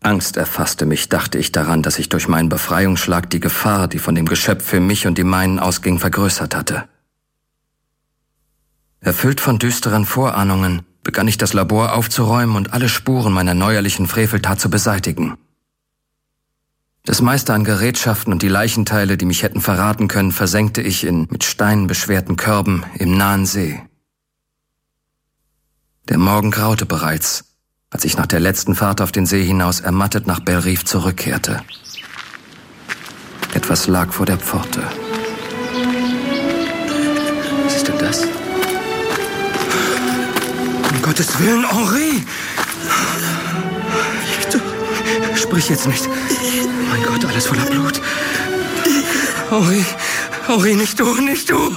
Angst erfasste mich, dachte ich daran, dass ich durch meinen Befreiungsschlag die Gefahr, die von dem Geschöpf für mich und die meinen ausging, vergrößert hatte. Erfüllt von düsteren Vorahnungen, begann ich das Labor aufzuräumen und alle Spuren meiner neuerlichen Freveltat zu beseitigen. Das meiste an Gerätschaften und die Leichenteile, die mich hätten verraten können, versenkte ich in mit Steinen beschwerten Körben im nahen See. Der Morgen graute bereits, als ich nach der letzten Fahrt auf den See hinaus ermattet nach Belle-Rive zurückkehrte. Etwas lag vor der Pforte. Was ist denn das? Um Gottes Willen, Henri! Sprich jetzt nicht. Mein Gott, alles voller Blut. Henri, nicht du, nicht du!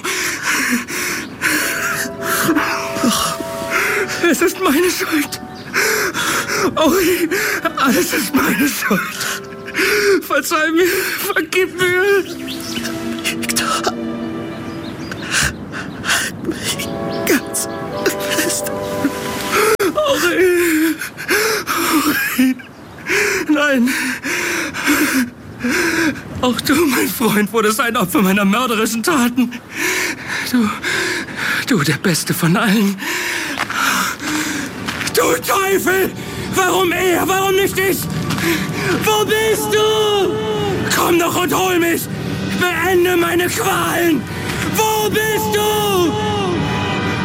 Es ist meine Schuld. Henri, alles ist meine Schuld. Verzeih mir, vergib mir. Victor, halt mich ganz fest. Henri, nein. Auch du, mein Freund, wurdest ein Opfer meiner mörderischen Taten. Du, der Beste von allen. Du Teufel! Warum er? Warum nicht ich? Wo bist du? Komm doch und hol mich! Beende meine Qualen! Wo bist du?